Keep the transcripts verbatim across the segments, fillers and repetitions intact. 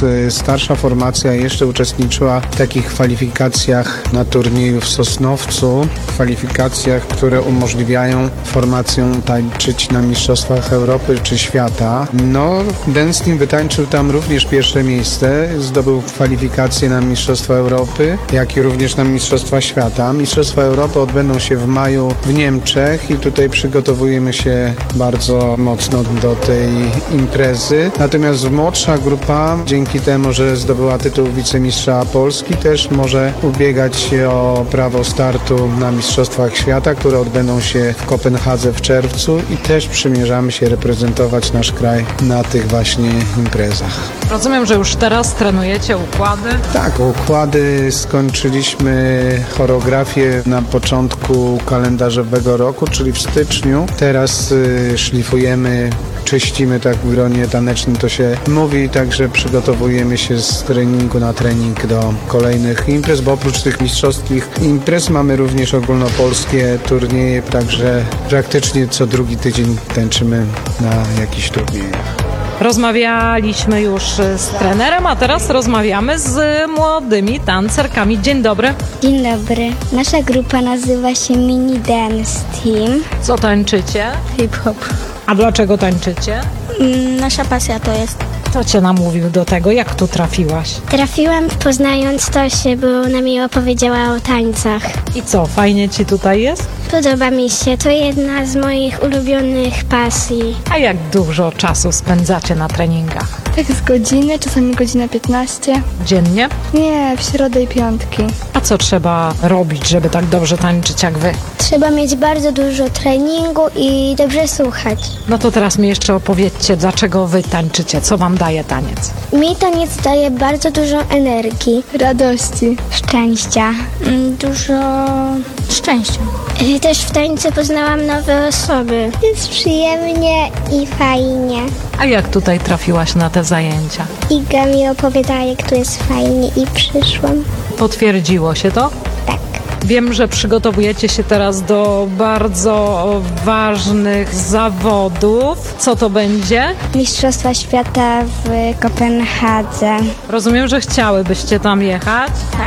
y, starsza formacja jeszcze uczestniczyła w takich kwalifikacjach na turnieju w Sosnowcu, kwalifikacjach, które umożliwiają formacjom tańczyć na Mistrzostwach Europy czy świata. No, Dance Team wytańczył tam również pierwsze miejsce, zdobył kwalifikacje na Mistrzostwa Europy, jak i również na Mistrzostwa Świata. Mistrzostwa Europy odbędą się w maju w Niemczech i tutaj przygotowujemy się bardzo mocno do tej imprezy. Natomiast młodsza grupa, dzięki temu, że zdobyła tytuł wicemistrza Polski, też może ubiegać się o prawo startu na Mistrzostwach Świata, które odbędą się w Kopenhadze w czerwcu i też przymierzamy się reprezentować nasz kraj na tych właśnie imprezach. Rozumiem, że już teraz trenujecie układy? Tak, układy skończyliśmy choreografię na początku kalendarzowego roku, czyli w styczniu. Teraz y, szlifujemy, czyścimy, tak w gronie tanecznym to się mówi, także przygotowujemy się z treningu na trening do kolejnych imprez, bo oprócz tych mistrzowskich imprez mamy również ogólnopolskie turnieje, także praktycznie co drugi tydzień tańczymy na jakichś turniejach. Rozmawialiśmy już z trenerem, a teraz rozmawiamy z młodymi tancerkami. Dzień dobry. Dzień dobry. Nasza grupa nazywa się Mini Dance Team. Co tańczycie? Hip-hop. A dlaczego tańczycie? Mm, Nasza pasja to jest. Kto cię namówił do tego? Jak tu trafiłaś? Trafiłam poznając Tosię, bo ona mi opowiedziała o tańcach. I co, fajnie ci tutaj jest? Podoba mi się, to jedna z moich ulubionych pasji. A jak dużo czasu spędzacie na treningach? Tak z godziny, czasami godzina piętnaście. Dziennie? Nie, w środę i piątki. A co trzeba robić, żeby tak dobrze tańczyć jak wy? Trzeba mieć bardzo dużo treningu i dobrze słuchać. No to teraz mi jeszcze opowiedzcie, dlaczego wy tańczycie, co wam daje taniec? Mi taniec daje bardzo dużo energii, Radości. szczęścia, mm, dużo szczęścia. I też w tańcu poznałam nowe osoby. Jest przyjemnie i fajnie. A jak tutaj trafiłaś na te zajęcia? Iga mi opowiadała, jak tu jest fajnie i przyszłam. Potwierdziło się to? Tak. Wiem, że przygotowujecie się teraz do bardzo ważnych zawodów. Co to będzie? Mistrzostwa Świata w Kopenhadze. Rozumiem, że chciałybyście tam jechać, Tak.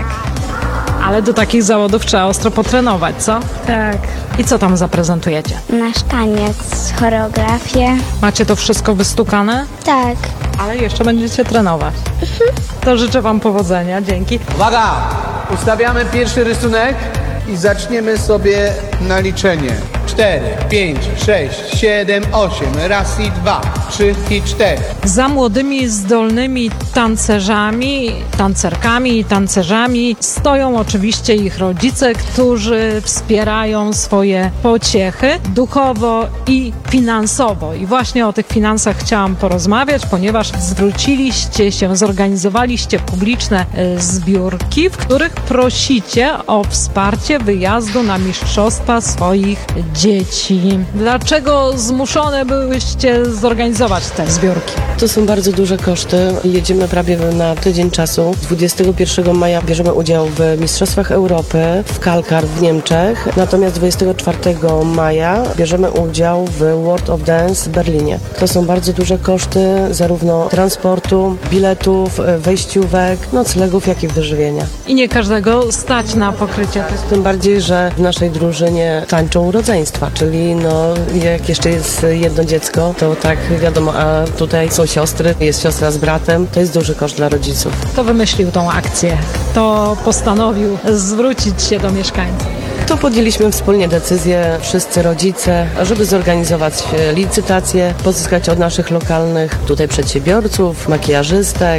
ale do takich zawodów trzeba ostro potrenować, co? Tak. I co tam zaprezentujecie? Nasz taniec, choreografię. Macie to wszystko wystukane? Tak. Ale jeszcze będziecie trenować. To życzę wam powodzenia, dzięki. Uwaga! Ustawiamy pierwszy rysunek i zaczniemy sobie na liczenie. cztery, pięć, sześć, siedem, osiem. Raz i dwa, trzy i cztery. Za młodymi, zdolnymi tancerzami, tancerkami i tancerzami stoją oczywiście ich rodzice, którzy wspierają swoje pociechy duchowo i finansowo. I właśnie o tych finansach chciałam porozmawiać, ponieważ zwróciliście się, zorganizowaliście publiczne y, zbiórki, w których prosicie o wsparcie wyjazdu na mistrzostwa swoich dzieci. Dlaczego zmuszone byłyście zorganizować te zbiórki? To są bardzo duże koszty. Jedziemy prawie na tydzień czasu. dwudziestego pierwszego maja bierzemy udział w Mistrzostwach Europy w Kalkar w Niemczech. Natomiast dwudziestego czwartego maja bierzemy udział w World of Dance w Berlinie. To są bardzo duże koszty zarówno transportu, biletów, wejściówek, noclegów, jak i wyżywienia. I nie każdego stać na pokrycie tych. Tym bardziej, że w naszej drużynie tańczą rodzeństwa, czyli no jak jeszcze jest jedno dziecko, to tak wiadomo, a tutaj są siostry, jest siostra z bratem, to jest duży koszt dla rodziców. Kto wymyślił tą akcję? Kto postanowił zwrócić się do mieszkańców? To podjęliśmy wspólnie decyzję, wszyscy rodzice, żeby zorganizować licytację, pozyskać od naszych lokalnych tutaj przedsiębiorców, makijażystek,